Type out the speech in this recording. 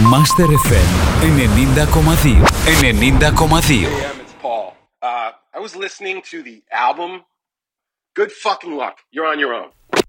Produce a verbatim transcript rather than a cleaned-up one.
Master εφ εμ ενενήντα κόμμα δύο. ενενήντα κόμμα δύο. Hey, um, it's Paul. Uh, I was listening to the album. Good fucking luck. You're on your own.